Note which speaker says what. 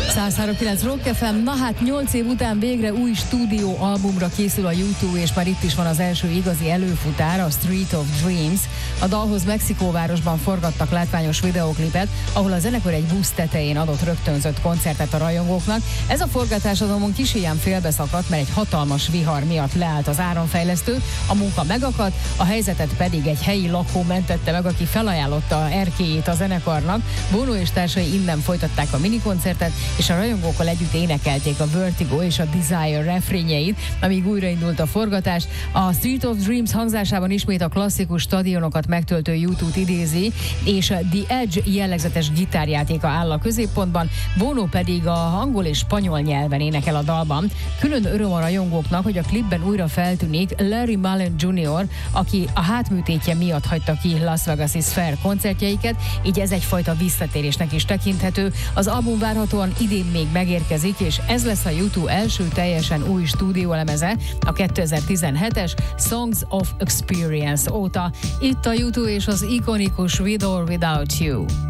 Speaker 1: 103.9 Rock FM, na hát 8 év után végre új stúdió albumra készül a U2, és már itt is van az első igazi előfutár, a Street of Dreams. A dalhoz Mexikóvárosban forgattak látványos videóklipet, ahol a zenekar egy busz tetején adott rögtönzött koncertet a rajongóknak. Ez a forgatás azonban kisélyen félbeszakadt, mert egy hatalmas vihar miatt leállt az áramfejlesztő, a munka megakadt, a helyzetet pedig egy helyi lakó mentette meg, aki felajánlotta erkélyét a zenekarnak. Bono és társai innen folytatták a minikoncertet, és a rajongókkal együtt énekelték a Vertigo és a Desire refrényeit, amíg újraindult a forgatás. A Street of Dreams hangzásában ismét a klasszikus stadionokat megtöltő U2-t idézi, és The Edge jellegzetes gitárjátéka áll a középpontban, Bono pedig a angol és spanyol nyelven énekel a dalban. Külön öröm a rajongóknak, hogy a klipben újra feltűnik Larry Mullen Jr., aki a hátműtétje miatt hagyta ki Las Vegas-i Sphere koncertjeiket, így ez egyfajta visszatérésnek is tekinthető. Az album várhatóan idén még megérkezik, és ez lesz a U2 első teljesen új stúdiólemeze a 2017-es Songs of Experience óta. Itt a U2 és az ikonikus With or Without You.